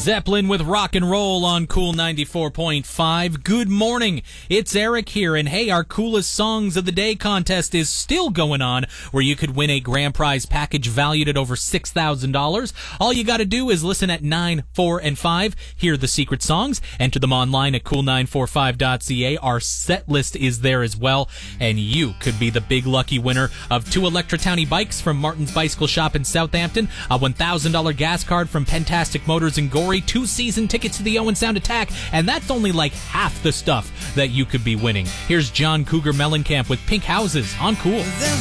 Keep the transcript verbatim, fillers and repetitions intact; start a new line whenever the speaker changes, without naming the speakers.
Zeppelin with rock and roll on Cool ninety-four point five. Good morning. It's Eric here, and hey, our coolest songs of the day contest is still going on, where you could win a grand prize package valued at over six thousand dollars. All you got to do is listen at nine, four, and five, hear the secret songs, enter them online at cool nine four five dot c a. Our set list is there as well, and you could be the big lucky winner of two Electrotowny bikes from Martin's Bicycle Shop in Southampton, a one thousand dollars gas card from Pentastic Motors in Gorey, two season tickets to the Owen Sound Attack, and that's only like half the stuff that you could be winning. Here's John Cougar Mellencamp with Pink Houses on Cool.